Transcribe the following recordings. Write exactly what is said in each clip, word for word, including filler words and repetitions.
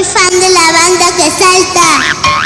fan de la banda que salta.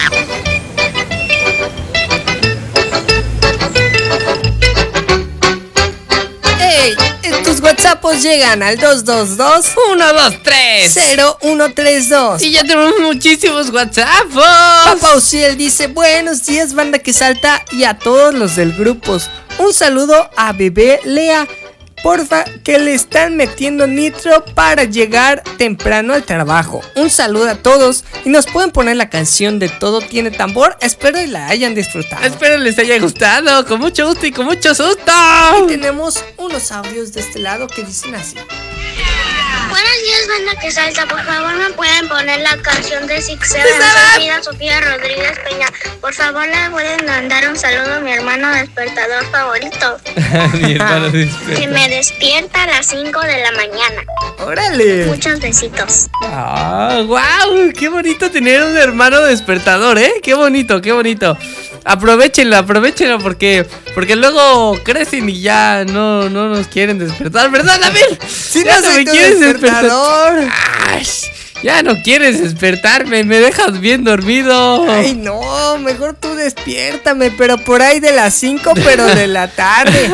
¡Ey! Tus WhatsAppos llegan al dos dos dos, uno dos tres, cero uno tres dos. Y ya tenemos muchísimos WhatsAppos. Papá Uciel dice: buenos días, banda que salta, y a todos los del grupo. Un saludo a bebé Lea. Porfa, que le están metiendo nitro para llegar temprano al trabajo. Un saludo a todos y nos pueden poner la canción de Todo Tiene Tambor. Espero y la hayan disfrutado. Espero les haya gustado, con mucho gusto y con mucho susto. Y tenemos unos audios de este lado que dicen así. Buenos días, banda que salta. Por favor, me pueden poner la canción de Six Seven. Soy Sofía Rodríguez Peña. Por favor, le pueden mandar un saludo a mi hermano despertador favorito. Mi hermano despertador. Que me despierta a las cinco de la mañana. ¡Órale! Muchos besitos. ¡Ah, wow! ¡Qué bonito tener un hermano despertador, eh! ¡Qué bonito, qué bonito! Aprovechenlo, aprovechenlo porque porque luego crecen y ya no, no nos quieren despertar, ¿verdad, David? Si ya no no soy me tu quieres despertador. despertar. Ay, ya no quieres despertarme, me dejas bien dormido. Ay, no, mejor tú despiértame, pero por ahí de las cinco, pero de la tarde.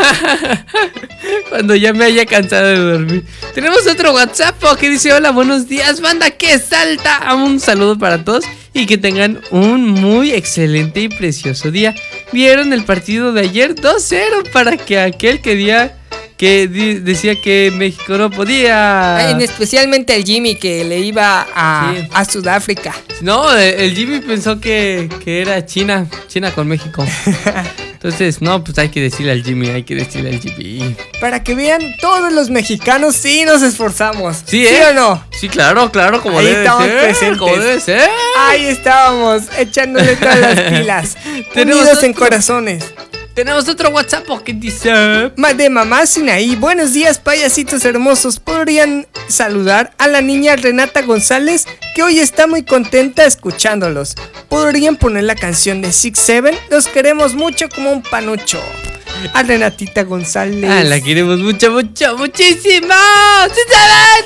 Cuando ya me haya cansado de dormir. Tenemos otro WhatsApp que dice: hola, buenos días, banda que salta. Un saludo para todos y que tengan un muy excelente y precioso día. ¿Vieron el partido de ayer? dos cero para que aquel que día que di- decía que México no podía. En especialmente el Jimmy, que le iba a, Sí. a Sudáfrica. No, el Jimmy pensó que, que era China, China con México. Entonces, no, pues hay que decirle al Jimmy, hay que decirle al Jimmy. Para que vean, todos los mexicanos sí nos esforzamos. Sí, ¿Sí ¿eh? o no? Sí, claro, claro, como Ahí debe estamos ser. presentes. Como debe ser. Ahí estábamos, echándole todas las pilas. Tenemos Unidos en otro. corazones. Tenemos otro WhatsApp que dice: Ma- De mamá Sinaí, buenos días, payasitos hermosos. ¿Podrían saludar a la niña Renata González, que hoy está muy contenta escuchándolos? ¿Podrían poner la canción de Six Seven? Los queremos mucho como un panucho. A Renatita González. Ah, la queremos mucho, mucho, muchísimo. ¡Sí sabe,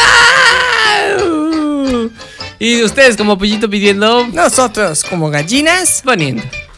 sí sabe! Y ustedes como pollito pidiendo, Nosotros como gallinas. poniendo.